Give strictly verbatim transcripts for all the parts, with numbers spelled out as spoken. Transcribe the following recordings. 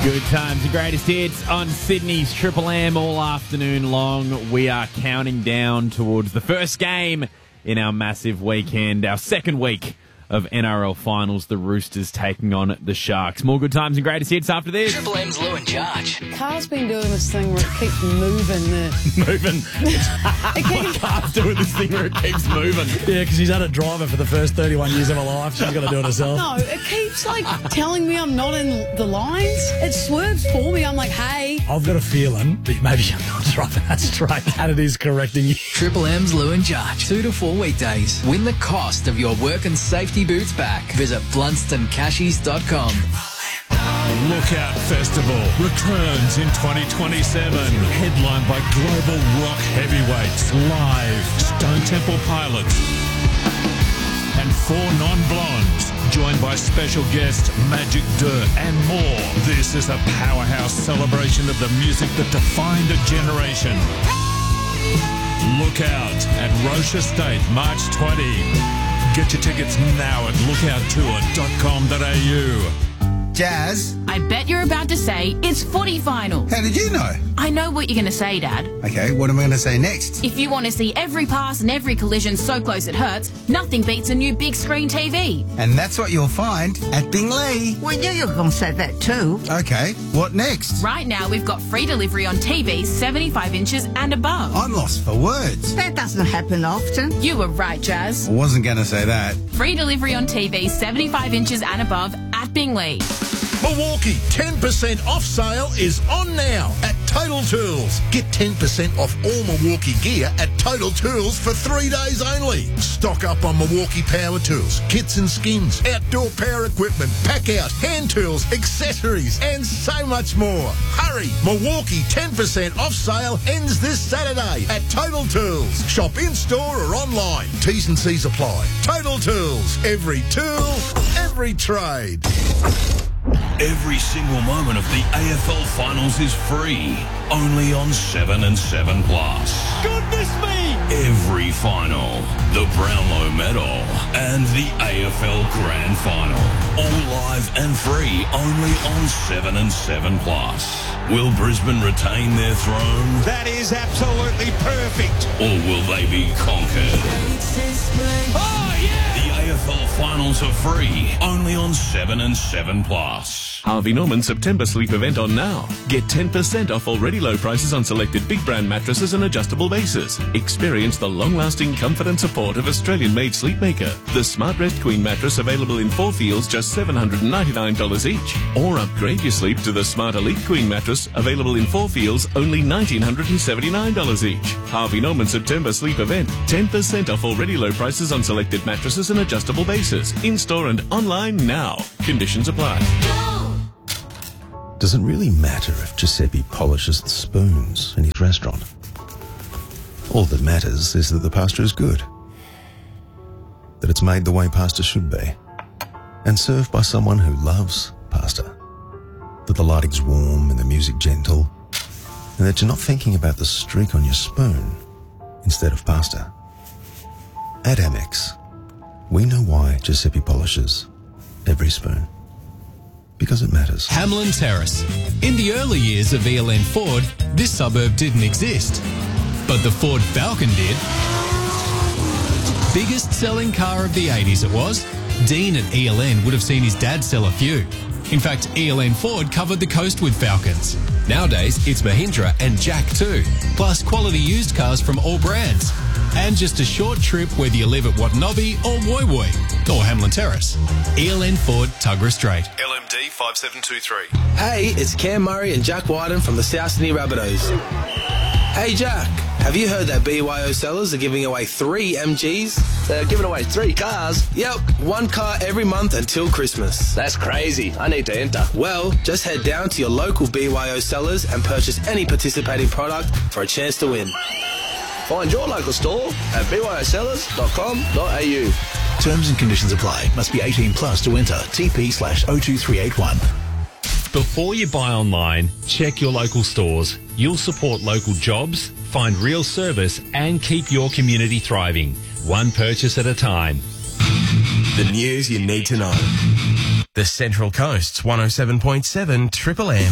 Good times, the greatest hits on Sydney's Triple M all afternoon long. We are counting down towards the first game in our massive weekend, our second week of N R L finals, the Roosters taking on the Sharks. More good times and greatest hits after this. Triple M's Lou and Jarge. Car's been doing this thing where it keeps moving. The... moving. it keeps... Car's doing this thing where it keeps moving. Yeah, because she's had a driver for the first thirty-one years of her life. She's got to do it herself. No, it keeps like telling me I'm not in the lines. It swerves for me. I'm like, hey. I've got a feeling that maybe I'm not driving that straight and it is correcting you. Triple M's Lou and Jarge. Two to four weekdays. Win the cost of your work and safety boots back. Visit blunston cashies dot com. Lookout Festival returns in twenty twenty-seven. Headlined by global rock heavyweights, Live, Stone Temple Pilots, and Four Non-Blondes, joined by special guest Magic Dirt and more. This is a powerhouse celebration of the music that defined a generation. Look out at Roche Estate, March twentieth. Get your tickets now at lookout tour dot com dot a u. Jazz, I bet you're about to say it's footy final. how did you know? I know what you're going to say, Dad. Okay, what am I going to say next? If you want to see every pass and every collision so close it hurts, nothing beats a new big screen T V. And that's what you'll find at Bingley. We knew you were going to say that too. Okay, what next? Right now, we've got free delivery on T Vs seventy-five inches and above. I'm lost for words. That doesn't happen often. You were right, Jazz. I wasn't going to say that. Free delivery on T Vs seventy-five inches and above at Bingley. Milwaukee ten percent off sale is on now at Total Tools. Get ten percent off all Milwaukee gear at Total Tools for three days only. Stock up on Milwaukee power tools, kits and skins, outdoor power equipment, pack out, hand tools, accessories, and so much more. Hurry! Milwaukee ten percent off sale ends this Saturday at Total Tools. Shop in-store or online. T's and C's apply. Total Tools. Every tool, every trade. Every single moment of the A F L Finals is free, only on seven and seven Plus. Goodness me! Every final, the Brownlow Medal, and the A F L Grand Final, all live and free, only on seven and seven Plus. Will Brisbane retain their throne? That is absolutely perfect. Or will they be conquered? Oh, yeah! The A F L Finals are free, only on seven and seven Plus. Harvey Norman September sleep event on now. Get ten percent off already low prices on selected big brand mattresses and adjustable bases. Experience the long-lasting comfort and support of Australian-made Sleepmaker. The Smart Rest Queen mattress available in four feels just seven hundred ninety-nine dollars each. Or upgrade your sleep to the Smart Elite Queen mattress available in four feels only one thousand nine hundred seventy-nine dollars each. Harvey Norman September sleep event. ten percent off already low prices on selected mattresses and adjustable bases. In-store and online now. Conditions apply. Does it really matter if Giuseppe polishes the spoons in his restaurant? All that matters is that the pasta is good, that it's made the way pasta should be, and served by someone who loves pasta, that the lighting's warm and the music gentle, and that you're not thinking about the streak on your spoon instead of pasta. At Amex, we know why Giuseppe polishes every spoon. Because it matters. Hamlin Terrace. In the early years of E L N Ford, this suburb didn't exist. But the Ford Falcon did. Biggest selling car of the eighties it was. Dean at E L N would have seen his dad sell a few. In fact, E L N Ford covered the coast with Falcons. Nowadays, it's Mahindra and Jack too. Plus quality used cars from all brands. And just a short trip whether you live at Watanabe or Woy Woy or Hamlin Terrace. E L N Ford, Tuggerah Strait. L M D five seven two three. Hey, it's Cam Murray and Jack Wyden from the South Sydney Rabbitohs. Hey Jack, have you heard that B Y O sellers are giving away three M Gs? They're giving away three cars? Yep, one car every month until Christmas. That's crazy. I need to enter. Well, just head down to your local B Y O sellers and purchase any participating product for a chance to win. Find your local store at b y o sellers dot com dot a u. Terms and conditions apply. Must be eighteen plus to enter. T P slash oh two three eight one. Before you buy online, check your local stores. You'll support local jobs, find real service, and keep your community thriving. One purchase at a time. The news you need to know. The Central Coast's one oh seven point seven Triple M.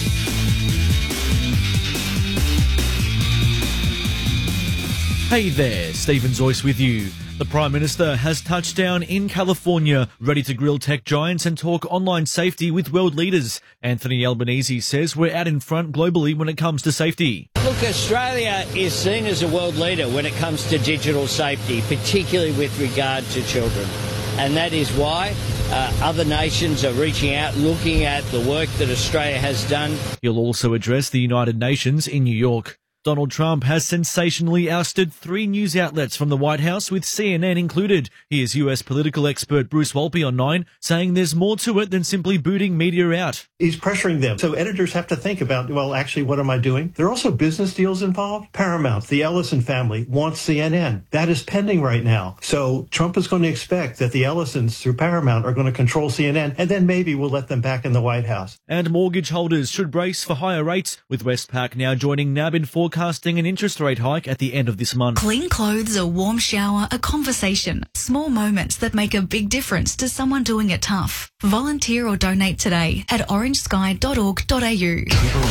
Hey there, Stephen Zoyce with you. The Prime Minister has touched down in California, ready to grill tech giants and talk online safety with world leaders. Anthony Albanese says we're out in front globally when it comes to safety. Look, Australia is seen as a world leader when it comes to digital safety, particularly with regard to children. And that is why uh, other nations are reaching out, looking at the work that Australia has done. He'll also address the United Nations in New York. Donald Trump has sensationally ousted three news outlets from the White House, with C N N included. Here's U S political expert Bruce Wolpe on Nine, saying there's more to it than simply booting media out. He's pressuring them. So editors have to think about, well, actually, what am I doing? There are also business deals involved. Paramount, the Ellison family, wants C N N. That is pending right now. So Trump is going to expect that the Ellisons, through Paramount, are going to control C N N, and then maybe we'll let them back in the White House. And mortgage holders should brace for higher rates, with Westpac now joining N A B in forecasting an interest rate hike at the end of this month. Clean clothes, a warm shower, a conversation. Small moments that make a big difference to someone doing it tough. Volunteer or donate today at orange sky dot org dot a u.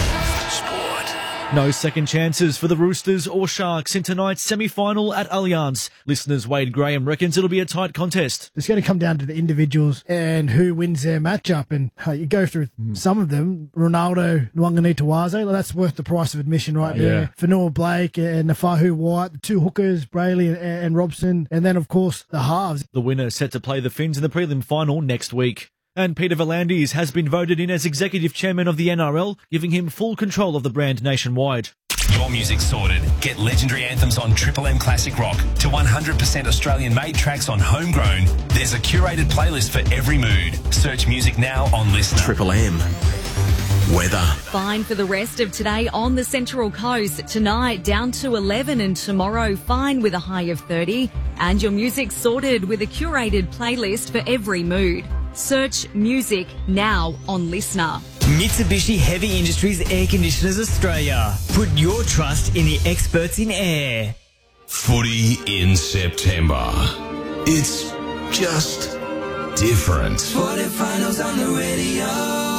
No second chances for the Roosters or Sharks in tonight's semi-final at Allianz. Listeners Wade Graham reckons it'll be a tight contest. It's going to come down to the individuals and who wins their matchup. And uh, you go through mm. some of them. Ronaldo, Nwangani Tawaze, well, that's worth the price of admission right uh, there. Yeah. Fanua Blake and Nafahu White, the two hookers, Brayley and, and Robson. And then, of course, the halves. The winner set to play the Finns in the prelim final next week. And Peter V'landys has been voted in as executive chairman of the N R L, giving him full control of the brand nationwide. Your music's sorted. Get legendary anthems on Triple M Classic Rock to one hundred percent Australian-made tracks on Homegrown. There's a curated playlist for every mood. Search music now on Listener. Triple M. Weather. Fine for the rest of today on the Central Coast. Tonight down to eleven and tomorrow fine with a high of thirty. And your music's sorted with a curated playlist for every mood. Search music now on Listener. Mitsubishi Heavy Industries Air Conditioners Australia. Put your trust in the experts in air. Footy in September. It's just different. Footy finals on the radio.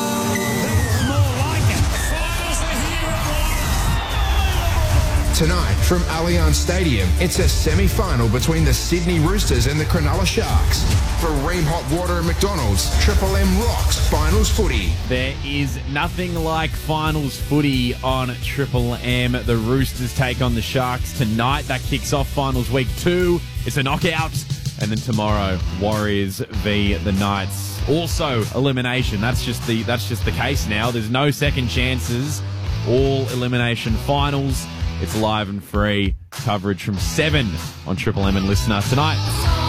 Tonight from Allianz Stadium, it's a semi-final between the Sydney Roosters and the Cronulla Sharks. For Ream Hot Water and McDonald's, Triple M rocks finals footy. There is nothing like finals footy on Triple M. The Roosters take on the Sharks tonight. That kicks off finals week two. It's a knockout. And then tomorrow, Warriors v the Knights. Also elimination. That's just the that's just the case now. There's no second chances. All elimination finals. It's live and free coverage from seven on Triple M and Listener tonight.